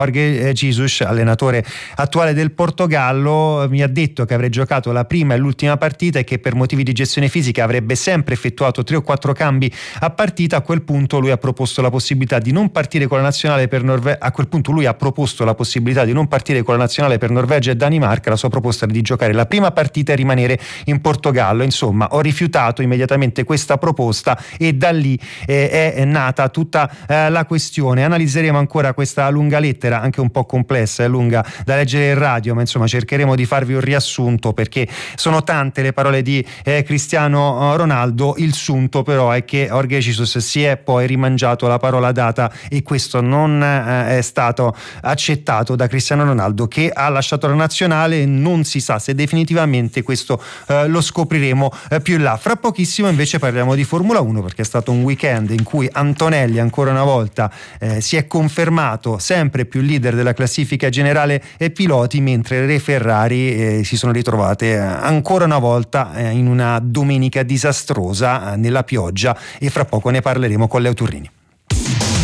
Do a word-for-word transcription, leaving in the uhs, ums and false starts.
Jorge Jesus, allenatore attuale del Portogallo, mi ha detto che avrei giocato la prima e l'ultima partita e che per motivi di gestione fisica avrebbe sempre effettuato tre o quattro cambi a partita. A quel punto lui ha proposto la possibilità di non partire con la nazionale per Norvegia. A quel punto lui ha proposto la possibilità di non partire con la nazionale per Norvegia e Danimarca. La sua proposta era di giocare la prima partita e rimanere in Portogallo. Insomma, ho rifiutato immediatamente questa proposta e da lì eh, è nata tutta eh, la questione. Analizzeremo ancora questa lunga lettera, anche un po' complessa, è lunga da leggere in radio, ma insomma cercheremo di farvi un riassunto perché sono tante le parole di eh, Cristiano Ronaldo. Il sunto però è che Jorge Jesus si è poi rimangiato la parola data e questo non eh, è stato accettato da Cristiano Ronaldo, che ha lasciato la nazionale. Non si sa se definitivamente, questo eh, lo scopriremo eh, più in là. Fra pochissimo invece parliamo di Formula uno, perché è stato un weekend in cui Antonelli ancora una volta eh, si è confermato sempre più leader della classifica generale e piloti, mentre le Ferrari eh, si sono ritrovate eh, ancora una volta eh, in una domenica disastrosa eh, nella pioggia, e fra poco ne parleremo con Leo Turrini.